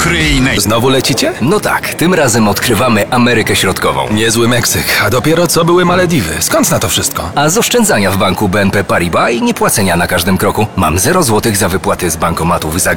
Ukryj Znowu lecicie? No tak, tym razem odkrywamy Amerykę Środkową. Niezły Meksyk, a dopiero co były Malediwy. Skąd na to wszystko? A z oszczędzania w banku BNP Paribas i niepłacenia na każdym kroku. Mam 0 złotych za wypłaty z bankomatów za